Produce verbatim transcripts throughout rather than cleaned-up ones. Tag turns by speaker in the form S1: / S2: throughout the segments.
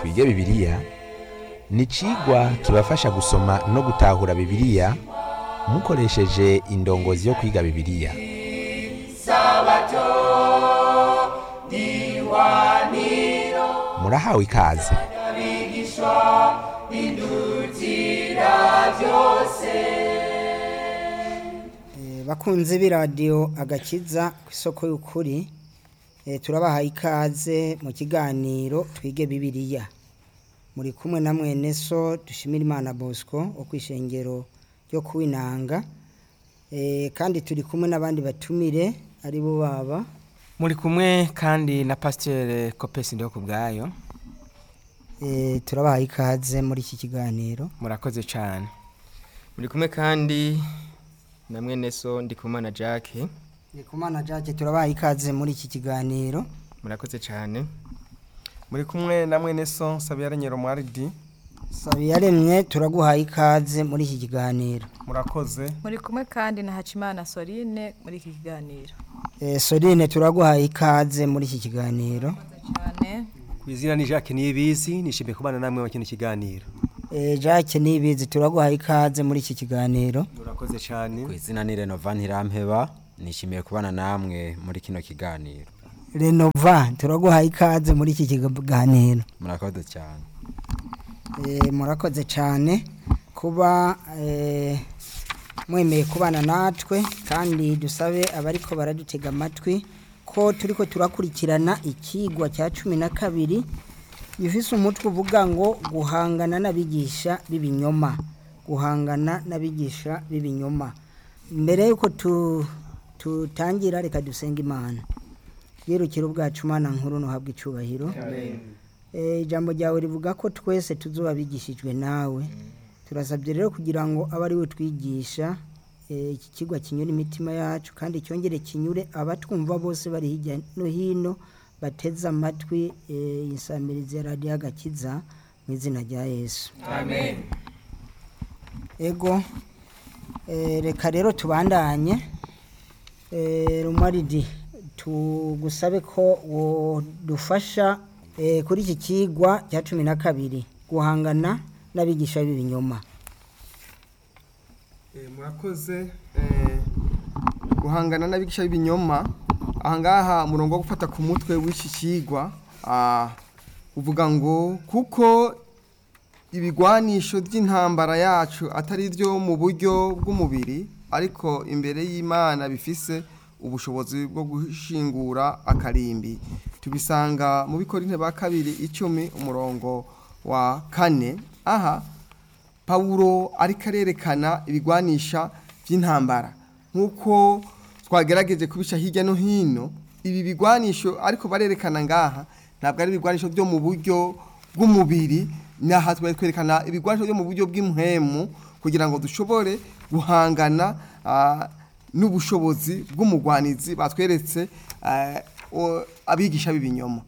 S1: twige bibiliya ni icigwa kibafasha gusoma no gutahura bibiliya mukoresheje indongozi yo kwiga bibiliya. Murahawe ikaze.
S2: Bakunze b'iradiyo agakiza ku isoko y'ukuri, turabaha ikaze mu kiganiro twige bibiliya. Muri kumwe na mwene so dushimira Imana Bosco wo kwishengero ryo kuwinanga, kandi turi kumwe n'abandi batumire ari bo baba
S3: muri kumwe kandi na Pasteur Copes ndiho kubgayo.
S2: Eh turabaha ikaze muri iki kiganiro.
S3: Murakoze cyane.
S4: Muri kumwe kandi na mwene so Ndikumana Jacques.
S2: Ndikumana Jacques turabaha ikaze muri iki kiganiro.
S4: Murakoze cyane.
S5: Muri kumwe na mwene so Sabiyaremye Romualdi.
S2: Sabiyaremye turaguha ikaze muri iki kiganiro.
S5: Murakoze.
S6: Muri kumwe kandi na Hacimana Sorine muri iki kiganiro.
S2: Eh Sorine turaguha ikaze muri iki kiganiro.
S6: Cyane.
S7: Kwizina ni Jacques Niyibizi, nishimiye kubana namwe mu kino kiganiro.
S2: Eh Jacques Niyibizi turaguha ikaze muri iki kiganiro.
S7: Murakoze cyane.
S8: Kwizina ni Renova Ntirampeba, nishimiye kubana namwe muri kino kiganiro.
S2: Renova turaguha ikaze muri iki kiganiro.
S8: Murakoze cyane.
S2: Eh murakoze cyane kuba eh mwemeye kubana natwe, kandi dusabe abariko baradutega amatwi ko turiko turakurikirana ikigwa cya cumi na kabiri gifise umutwe uvuga ngo guhangana n'abigisha b'ibinyoma. Guhangana n'abigisha b'ibinyoma. Mbere yuko tu tutangira reka dusenga Imana. Yerukira ubwacu Mana nkuru no habwa icubahiro. Amen. Eh ijambo ryawe rivuga ko twese tuzoba bigishijwe nawe. Turasabye rero kugira ngo abari we twigisha iki kigwa kinyura imitima yacu, kandi cyongere kinyure abatwumva bose bari hirya no hino bateza amatwi insamirizi ya radio agakiza mu izina rya Yesu.
S4: Amen.
S2: Ego eh reka rero tubandanye. Eh Romualdi tugusabe ko wo dufasha eh kuri iki kigwa cya cumi na kabiri guhangana n'abigisha b'ibinyoma.
S5: Eh murakoze. Eh guhangana n'abigisha b'ibinyoma, ahangaha murongo wo gufata ku mutwe w'iki kigwa ah uvuga ngo kuko ibigwanisho by'intambara yacu atari byo mu buryo bw'umubiri, ariko imbere y'Imana bifise ubushobozi bwo gushingura akarimbi. Tubisanga mu Bikorinte ba kabiri icumi umurongo wa kane. Aha Paulo ariko arerekana ibigwanisha by'intambara nkuko twagerageje kubisha hirya no hino. Ibi bigwanisho ariko barerekana ngaha ntabwo ari ibigwanisho byo mu buryo bw'umubiri, naha twerekana ibigwanisho byo mu buryo bw'impwemu kugira ngo dushobore guhangana n'ubushobozi bw'umugwanizi batweretse abigisha b'ibinyoma.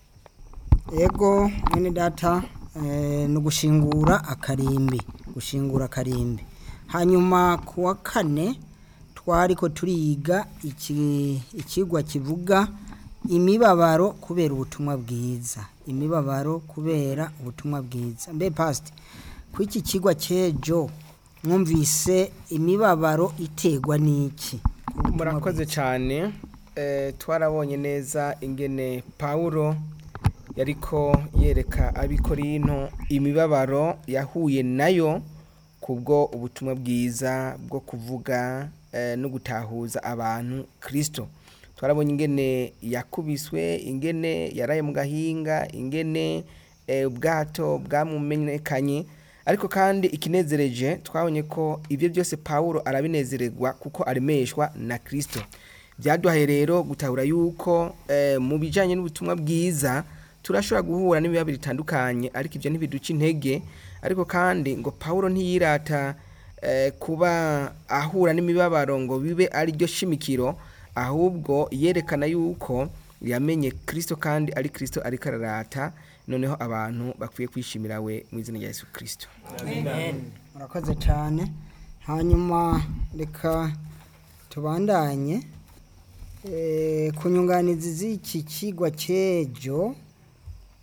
S2: Ego mwene data eh no gushingura akarimbi, gushingura akarimbi. Hanyuma kuwa kane twari ko turiga iki ikigwa kivuga imibabaro kubera ubutumwa bwiza. Imibabaro kubera ubutumwa bwiza. Mbe past ku iki kigwa cyejo mwumvise imibabaro itegwa niki?
S3: Murakoze cyane. Eh twarabonye neza ingene Paulo yariko yereka abikorino imibabaro yahuye nayo kubwo ubutumwa bwiza bwo kuvuga eh, no gutahuza abantu Kristo. Twarabonye ingene yakubiswe, ingene yaraye mu gahinga, ingene eh, ubwato bwamumenyekanye, ariko kandi ikinezereje twabonye ko ivyo byose Paulo arabinezererwa kuko arimeshwa na Kristo. Byaduhaye rero gutahura yuko eh, mu bijanye n'ubutumwa bwiza turashobora guhura n'ibibabiri bitandukanye, ariko ivyo ntibiduca intege. Ariko kandi ngo Paulo ntiyirata eh, kuba ahura n'imibabaro ngo bibe ari ryo shimikiro, ahubwo yerekana yuko yamenye Kristo kandi ari Kristo ari kararata, noneho abantu bakwiye kwishimira we mu izina rya Yesu Kristo.
S2: Amen. Murakoze cyane. Hanyuma reka tubandanye eh kunyunganiza z'iki kigwa cyejo.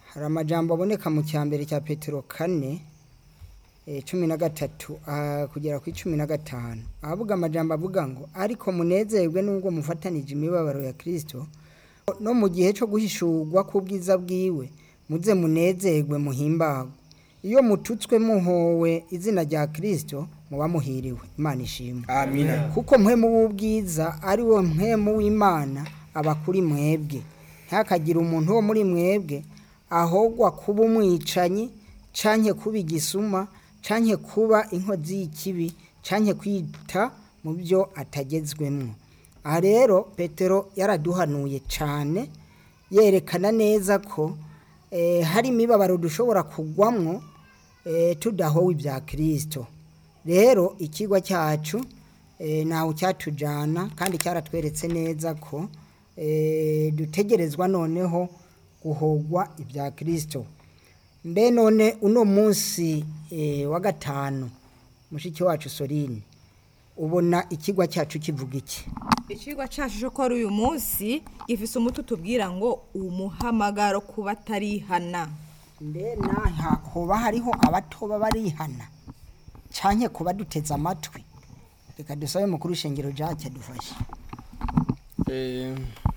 S2: hari amajambo aboneka mu cyambere cya Petero kane e, cumi na gatatu kugera ku cumi na gatanu avuga amajambo avuga ngo ariko munezerwe nubwo mufatanije imibabaro ya Kristo no mu gihe cyo guhishurwa kubwiza bwiwe muze munezerwe muhimbagwe iyo mututswe muhowe izina rya Kristo muba muhiriwe Imana ishimwe
S3: amina
S2: kuko mpemu w'ubwiza ari wo mpemu w'Imana abakuri mwebwe ntakagira umuntu wo muri mwebwe ahogwa kuba umwicanyi canke kuba igisuma canke kuba inkozi y'ikibi canke kwita mu byo atagezwemwo. Aha rero Petero yaraduhanuye cyane yerekana neza ko eh, hari imibabaro dushobora kugwamwo eh, tudahowe ibya Kristo. Rero ikigwa cyacu eh, naho cyatujana kandi cyaratweretse neza ko eh, dutegerezwa noneho guhogwa ibya Kristo. Mbe none uno munsi eh, wa gatanu mushiki wacu Sorine ubona ikigwa cyacu kivuga iki?
S6: Ikigwa cyacu cyo kora uyu munsi ifise umutu tubwira ngo umuhamagaro kuba tarihana.
S2: Mbe naha hoba hariho abatoba barihana canke kuba duteza amatwi. Reka dusabe mukuru shengero jacye dufashe.
S4: Eh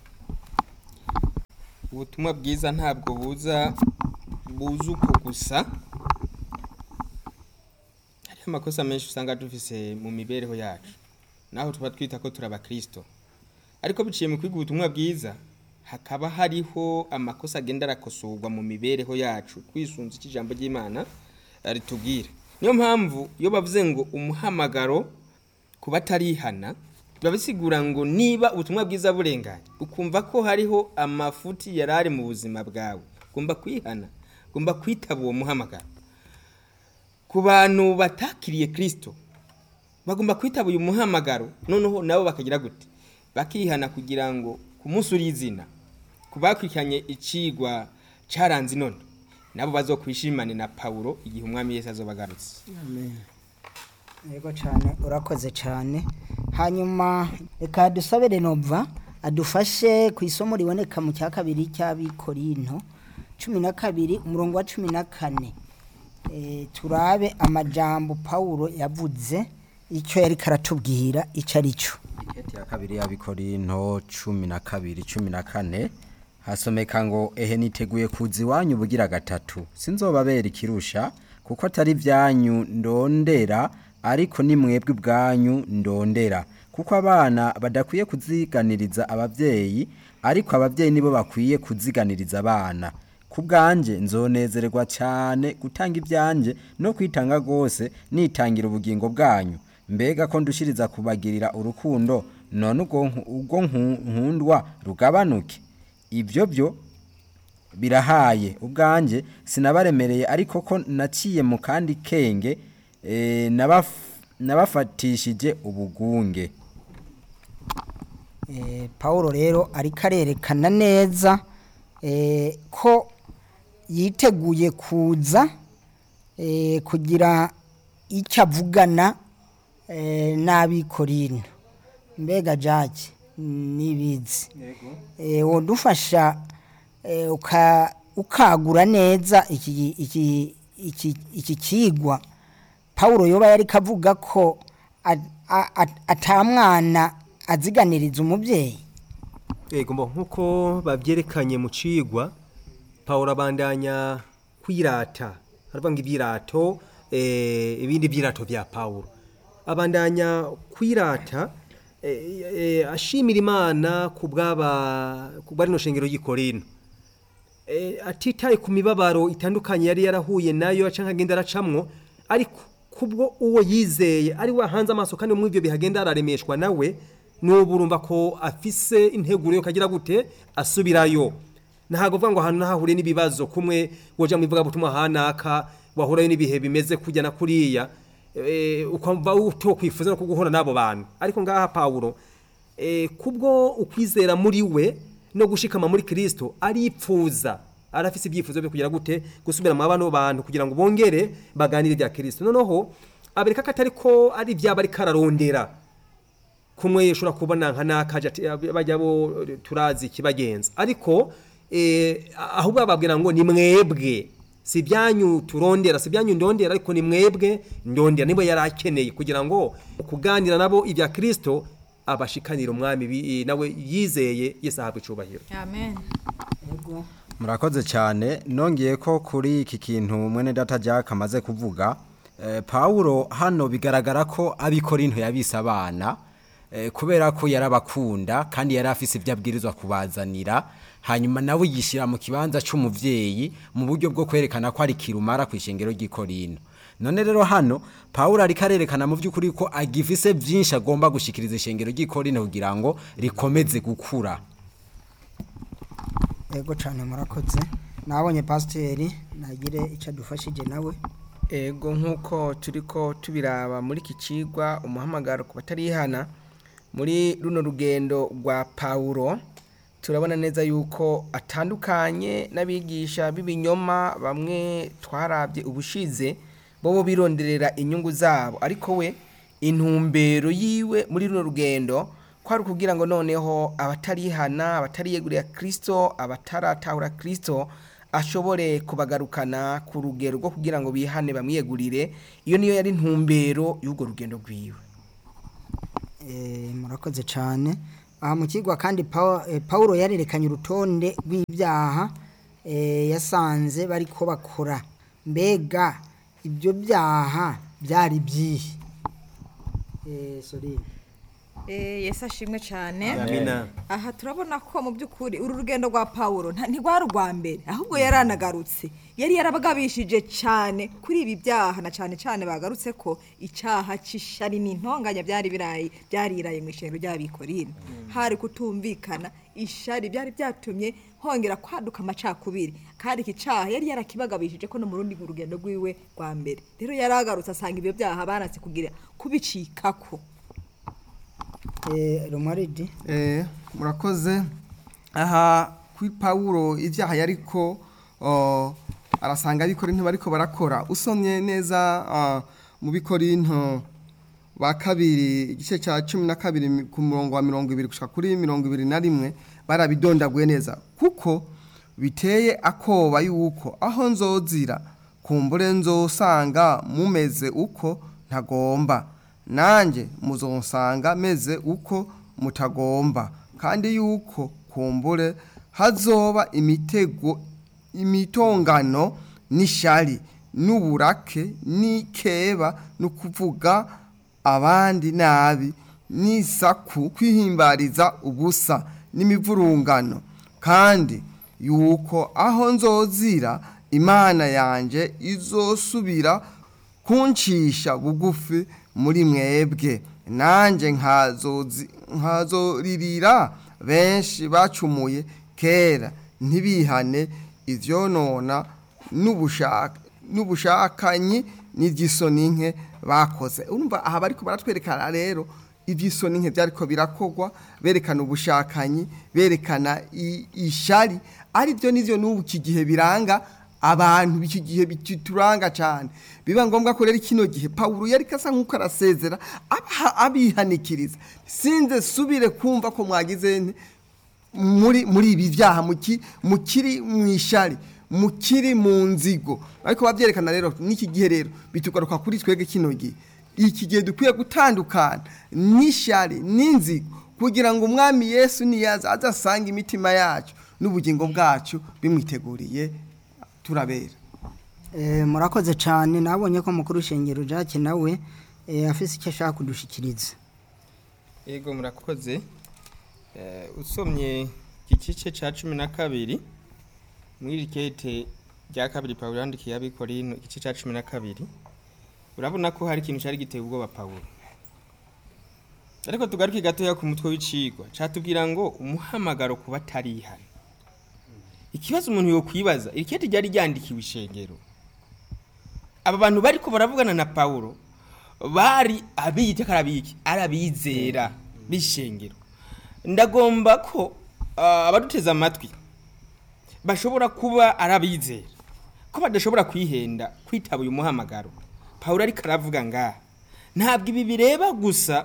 S4: ubutumwa bwiza ntabwo buza buzuko gusa. Hari amakosa menshi usanga dufise mu mibereho yacu. Naho tuba twita ko turaba Kristo. Ariko biciye mu kwiga ubutumwa bwiza hakaba hariho amakosa agenda arakosorwa mu mibereho yacu kwisunza ikijambo ry'Imana ritubwira. Niyo mpamvu iyo bavuze ngo umuhamagaro kuba tarihana babisigura ngo niba ubutumwa bwiza burenganye ukumva ko hariho amafuti yarari mu buzima bwawe ugomba kwihana ugomba kwitaba uwo muhamagaro. Ku bantu batakiriye Kristo bagomba kwitaba uyu muhamagaro noneho nabo bakagira gute bakihana kugira ngo ku munsi urizina kubakwikanye icigwa caranze none nabo bazokwishimane na Paulo igihe umwami Yesu azobagarutse.
S2: Amen. Yego cyane urakoze cyane. Hanyuma reka dusabere Nova adufashe ku isomo riboneka mu cya kabiri cy'Abikorinto cumi na kabiri umurongo wa cumi na kane. E, turabe amajambo Paulo yavuze icyo yari karatubwira ico arico.
S8: Iketi ya kabiri y'Abikorinto cumi na kabiri cumi na kane hasomeka ngo ehe niteguye kuzi wanyu bugira gatatu sinzobabera ikirusha kuko atari byanyu ndondera ariko ni mwebwe bwanyu ndondera kuko abana badakwiye kuziganiriza abavyeyi ariko abavyeyi nibo bakwiye kuziganiriza abana. Kubganje nzonezererwa cyane gutanga ibyanje no kwitanga gose nitangira ubugingo bwanyu. Mbega ko ndushiriza kubagirira urukundo none ubwo nkundwa rugabanuke. Ibyo byo birahaye ubganje sinabaremereye ariko ko naciye mu kandi kenge e, nabaf, nabafatishije ubugunge.
S2: E, Paulo rero ari karerekana neza e, ko yiteguye kuza e, kugira icyo avugana e, n'Abikorinto. Mbega jaji nibizi e, wodufasha e, uka ukagura neza iki iki iki iki kigwa Paulo yoba yari kavuga ko atamwana aziganiriza umubyeyi.
S7: Yego mbo nkuko babyerekanye mu cigwa Paulo abandanya kwirata aravuga ngo ibirato eh ibindi byirato bya Paulo abandanya kwirata eh, eh, ashimira Imana kubwaba kubari no shengero y'Ikorinto eh, atitaye ku mibabaro itandukanye yari yarahuye nayo acanka agenda aracamwo ariko kubwo uwo yizeye ari wahanze amaso kandi mu ivyo bihagenda araremeshwa nawe n'ubu urumva ko afise integuro yo kagira gute asubirayo. Ntago vuga ngo hano nahure nibibazo kumwe woja mu ivuga butumwa hanaka wahurayo nibihe bimeze kujya na kuriya eh ukumva uto kwifuza no kuguhora nabo bantu. Ariko ngaha Paulo eh kubwo ukwizera muri we no gushikama muri Kristo aripfuza arafise ibyifuzo byo kugira gute gusubira mu abano bantu kugira ngo bongere baganire bya Kristo. Noneho abereka katari ko ari byaba ari kararondera kumwe yeshura kubona nka nakaje bajya bo turazi kibagenza ariko eh, ahubwo bababwira ngo ni mwebwe si ibyanyu turondera si ibyanyu ndondera ariko ni mwebwe ndondera nibo yari akeneye kugira ngo kuganira nabo ibya Kristo abashikanira umwami bi- nawe yizeye Yesu ahabwe icubahiro.
S6: amen
S8: murakoze cyane nongeye ko kuri iki kintu mwene data Jack amaze kuvuga eh, Paulo hano bigaragara ko abikorinto yabise abana eh, kubera ko yarabakunda kandi yari afise ibyo abwirizwa kubazanira hanyuma nawe yishira mu kibanza cy'umuvyeyi mu buryo bwo kwerekana ko ari kirumara ku ishengero ry'ikorinto. None rero hano Paulo ari karerekana mu by'ukuri ko agifise byinshi agomba gushikiriza ishengero ry'ikorinto kugira ngo rikomeze gukura.
S2: Ego cyane murakoze nabonye pasiteri nagire icyo adufashije nawe.
S3: ego nk'uko turiko tubiraba muri iki cigwa umuhamagaro ku batarihana muri runo rugendo rwa Paulo turabona neza yuko atandukanye n'abigisha b'ibinyoma bamwe twarabye ubushize bobo bironderera inyungu zabo ariko we intumbero yiwe muri runo rugendo kwari kugira ngo noneho abatarihana abatariyegurira Kristo abataratahura Kristo ashobore kubagarukana ku rugero rwo kugira ngo bihane bamwiyegurire iyo niyo yari ntumbero y'ugo rugendo rwiwe.
S2: Eh, murakoze cyane aha mu kigwa kandi Paul- eh, Paulo yarerekanye urutonde rw'ibyaha eh, yasanze bariko bakora mbega ibyo byaha byari byihe. Eh, sorry
S6: Eh, Yesu ashimwe cyane
S7: Amina.
S6: aha turabona ko mu by'ukuri uru rugendo rwa Paulo nta- ntirwari urwa mbere ahubwo yaranagarutse yari yarabagabishije cyane kuri ibi byaha na cyane cyane bagarutse ko icyaha cy'ishari n'intonganya byari birayi byariraye mu ishengero ry'abikorinto hari kutumvikana ishari byari byatumye hongera kwaduka amacakubiri kandi iki cyaha yari yarakibagabishije ko no mu rundi rugendo rwiwe rwa mbere rero yaragarutse asanga ibyo byaha baratse kugira kubicikako.
S2: eh, Romaridi
S5: Eh, murakoze aha kuri Paulo ivyaha yariko oh, arasanga abikorinto bariko barakora usomye neza ah, mu bikorinto ba kabiri igice cya cumi na kabiri mi- ku murongo wa mirongo ibiri gushika kuri mirongo ibiri na rimwe barabidondaguye neza kuko biteye akoba yuko aho nzozira kumbure nzosanga mumeze uko ntagomba nanjye muzonsanga meze uko mutagomba kandi yuko kumbure hazoba imitego imitongano n'ishari n'uburake n'ikeba no kuvuga abandi nabi n'isaku kwihimbariza ubusa n'imivurungano kandi yuko aho nzozira imana yanje izosubira kuncisha bugufi muri mwebwe nanjye nkazozi nkazoririra benshi bacumuye kera ntibihane ivyonona n'ubushaka n'ubushakanyi n'ivyisoni nke bakoze urumva aha bariko baratwerekana rero ivyisoni nke byariko birakogwa berekana ubushakanyi berekana i- ishari ari byo nivyo n'ubu kigihe biranga abantu biki gihe bituranga cyane biba ngombwa ko rero kino gihe Paulo yari kasa nkuko arasezera abaha- abihanikiriza sinze subire kumva ko mwagize nte muri muri ibi byaha muki mukiri mwishari mukiri mu nzigo ariko babyerekana rero n'iki gihe rero bitugaruka kuri twege kino gihe iki gihe dukwiye gutandukana n'ishari n'inzigo kugira ngo umwami Yesu niyaza azasanga imitima yacu n'ubugingo bwacu bimwiteguriye turabera.
S2: eh, murakoze cyane nabonye ko mukuru w'ishengero Jacques nawe eh, afise icyo ashaka kudushikiriza.
S4: Yego murakoze. Eh, usomye igice ca cumi na kabiri muri rikete rya kabiri Paulo yandikiye abikorinto igice ca cumi na kabiri urabona ko hari ikintu cyari giteye ubwoba Paulo. Ariko tugaruke gatoya ku mutwe w'icigwa catubwira ngo umuhamagaro kuba tarihana. Ikibazo umuntu yo kwibaza irikete ryari ryandikiwe ishengero. Aba bantu bariko baravugana na Paulo bari abiyite karabiki arabizera bishengero. Ndagomba ko uh, abaduteza amatwi bashobora kuba arabizera ko badashobora kwihenda kwitaba uyu muhamagaro. Paulo ari karavuga nga ntabwo ibi bireba gusa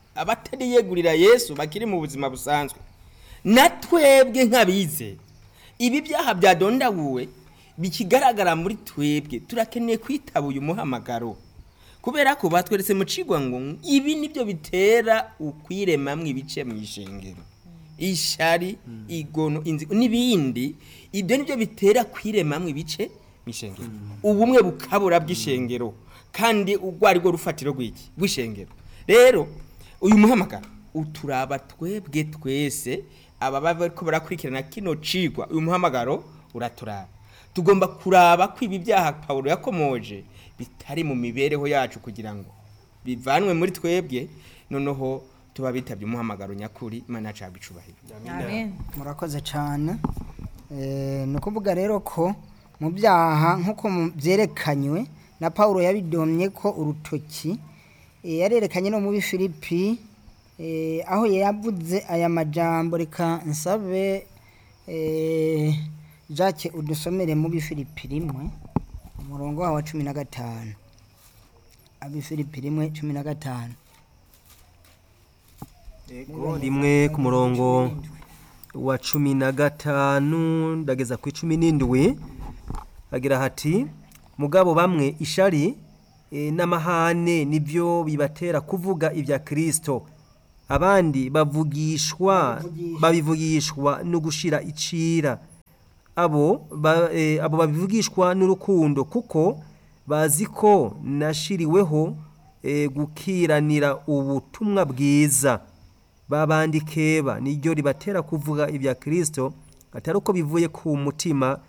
S4: abatari yegurira Yesu bakiri mu buzima busanzwe natwebwe nk'abizera ibi byaha byadondaguwe bikigaragara muri twebwe turakeneye kwitaba uyu muhamagaro kubera ko batweretse mu cigwa ngo ibi nibyo bitera ukwiremamwe ibice mu ishengero ishari igono inzigo n'ibindi ibyo nibyo bitera kwiremamwe ibice mu ishengero ubumwe bukabura bw'ishengero kandi ugwari go rufatiro rw'iki bw'ishengero rero uyu muhamagaro uturaba twebwe twese aba bariko barakurikirana kino cigwa uyu muhamagaro uraturaba tugomba kuraba ko ibi byaha Paulo yakomoje bitari mu mibereho yacu kugira ngo bivanwe muri twebwe noneho tuba bitabye umuhamagaro nyakuri Imana yacu yabicubahira
S6: amen
S2: murakoze cyane eh no kuvuga rero ko mu byaha nkuko byerekanywe na Paulo yabidomye ko urutoki eh, yarerekanye no mu Filipi eh, aho yavuze aya majambo reka nsabe eh Jacques udusomere mu Filipi rimwe umurongo wa cumi na gatanu abi Filipi rimwe cumi na gatanu
S7: Ego rimwe ku murongo wa cumi na gatanu ndageza ku cumi n'indwi agira hati mugabo bamwe ishari e, n'amahane nibyo bibatera kuvuga ibya Kristo abandi bavugishwa babivugishwa no gushira icira abo ba, e, abo babivugishwa n'urukundo kuko bazi ko nashiriweho e, gukiranira ubutumwa bwiza babandi keba niryo ribatera kuvuga ibya Kristo atari uko bivuye ku mutima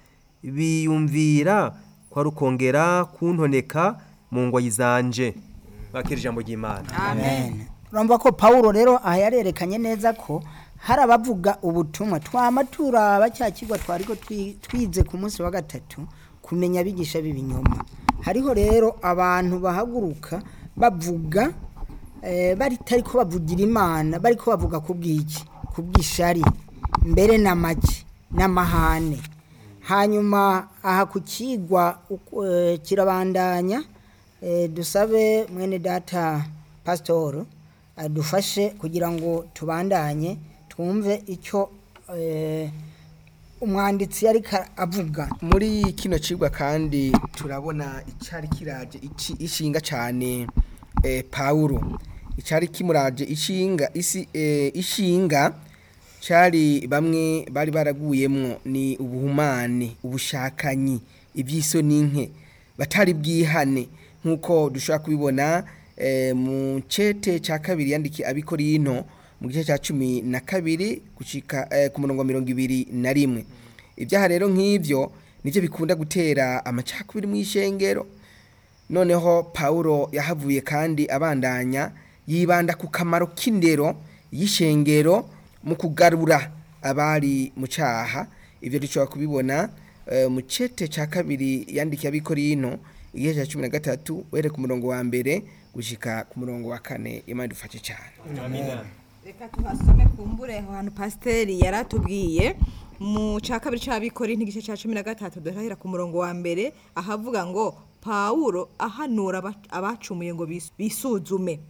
S7: biyumvira kwa rukongera kuntoneka mu ngo yizanje bakira ijambo ry'Imana
S2: amen urumva ko Paulo rero ayarerekanye neza ko hari abavuga ubutumwa twama turaba cya kigwa twariko twize ku munsi wa gatatu kumenya bigisha bibinyoma hariho rero abantu bahaguruka bavuga eh, bari tariko bavugira Imana bariko bavuga kubwiki kubwishari mbere na make n'amahane hanyuma aha kukigwa uh, kirabandanya uh, dusabe mwene data pastor adufashe uh, kugira ngo tubandanye twumve icyo uh, umwanditsi yari avuga
S3: muri kino cigwa kandi turabona icari kiraje ici ishinga cyane eh, Paulo icari kimuraje ishinga isi eh, ishinga cyari bamwe bari baraguyemwo ni ubuhumane ubushakanyi ibyiso ninke batari bwihane nkuko dushaka kubibona e, mu cete ca kabiri yandiki abikorino mu gice ca cumi na kabiri gushika e, ku murongo mirongo ibiri na rimwe ibyaha rero nk'ivyo nivyo bikunda gutera amacakubiri mu ishengero noneho Paulo yahavuye kandi abandanya yibanda ku kamaro k'indero y'ishengero mu kugarura abari mu cyaha ibyo dushobora kubibona uh, mu cete ca kabiri yandikiye abikorino igihe cya cumi na gatatu were ku murongo wa mbere gushika ku murongo wa kane Imana dufashe cyane
S6: amina reka tuhasome kumbure ahantu pasteri yaratubwiye mu ca kabiri c'abikorino igice cya cumi na gatatu duhera ku murongo wa mbere ahavuga ngo Paulo ahanura abacumuye ngo bisuzume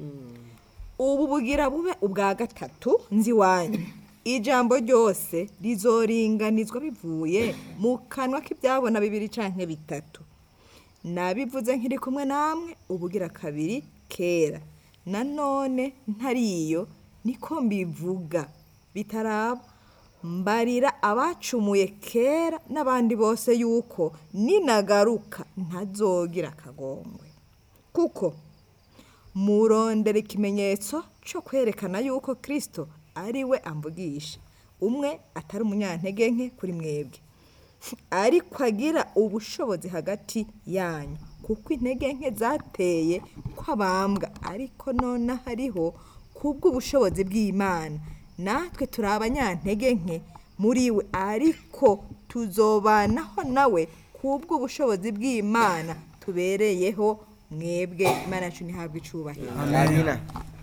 S6: ubu bugira bube ubwa gatatu nzi wanyu ijambo ryose rizoringanizwa bivuye mu kanwa k'ibyabona bibiri canke bitatu nabivuze nkiri kumwe namwe ubugira kabiri kera nanone ntariyo niko mbivuga bitaraba mbarira abacumuye kera n'abandi bose yuko ninagaruka ntazogira kagongwe kuko murondera ikimenyetso cyo kwerekana yuko Kristo ari we amvugisha umwe atari umunyantege nke kuri mwebwe ariko agira ubushobozi hagati yanyu kuko intege nke zateye kwabambwa ariko none hariho kubw'ubushobozi bw'Imana natwe turi abanyantege nke muri we ariko tuzobanaho nawe kubw'ubushobozi bw'Imana tubereyeho mwebwe Imana yacu ntihabwe icubahiro
S3: amina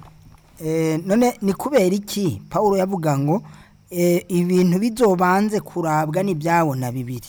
S2: eh none ni kubera iki Paulo yavuga ngo eh, ibintu bizobanze kurabwa n'ibyabona bibiri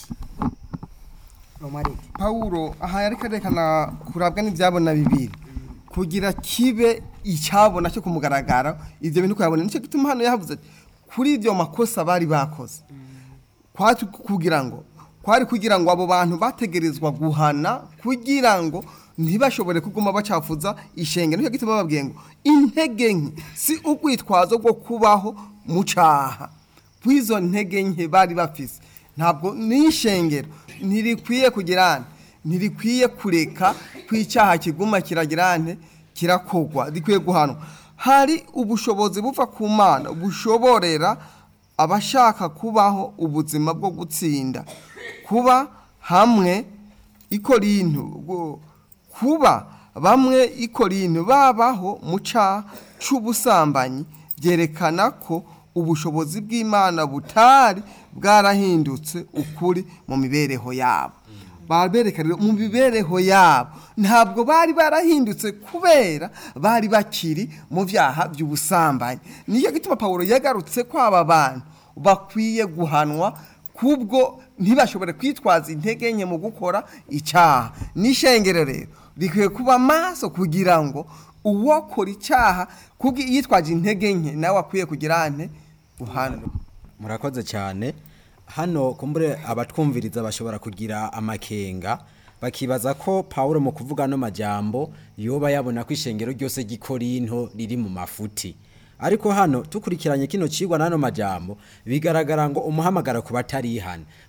S2: Romarike
S5: Paulo aha yari karekana kurabwa n'ibyabona bibiri kugira kibe icyabona cyo kumugaragara ivyo bintu kuyabona nico gituma hano yavuze kuri ivyo makosa bari bakoze kwari kugira ngo kwari kugira ngo abo bantu bategerezwa guhana kugira ngo ntibashobore kuguma bacafuza ishengero. Nicyo gituma bababwiye ngo intege nke si ukwitwazo rwo kubaho mu caha. Kwizo ntege nke bari bafise ntabwo n'ishengero ntirikwiye kugirana ntirikwiye kureka kw'icyaha kiguma kiragirane kirakogwa dikwiye guhanwa. Hari ubushobozi buva ku Mana bushoborera abashaka kubaho ubuzima bwo gutsinda kuba hamwe ikorinto kuba bamwe ikorinto babaho mu caha c'ubusambanyi byerekana ko ubushobozi bw'Imana butari bwarahindutse ukuri mu mibereho yabo. Baberekanira mu mibereho yabo ntabwo bari barahindutse kubera bari bakiri mu byaha by'ubusambanyi. Niyo gituma Paulo yagarutse ko aba bantu bakwiye guhanwa kubwo ntibashobore kwitwaza intege nke mu gukora icyaha. N'ishengero rero rikwiye kuba maso kugira ngo uwokora icyaha kubwo yitwaje intege nke nawe akwiye kugira ane guhanwa.
S8: Murakoze cyane. Hano kumbure abatwumviriza bashobora kugira amakenga bakibaza ko Paulo mu kuvuga no majambo yoba yabona ko ishengero ryose gikorinto riri mu mafuti. Ariko hano tukurikiranye kino cigwa nano majambo bigaragara ngo umuhamagara kuba tarihana